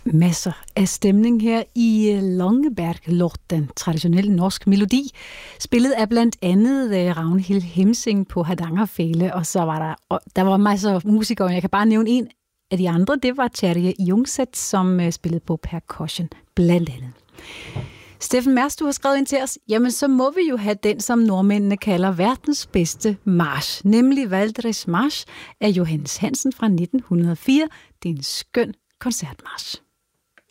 Masser af stemning her i Långeberg-låt, den traditionelle norsk melodi, spillet af blandt andet Ragnhild Hemsing på Hardangerfele, og så var der var masser af musikere. Jeg kan bare nævne en af de andre, det var Terje Jungseth, som spillede på percussion blandt andet. Steffen Mers, du har skrevet ind til os, jamen så må vi jo have den, som nordmændene kalder verdens bedste march, nemlig Valdres March af Johannes Hansen fra 1904. Det er en skøn koncertmarch.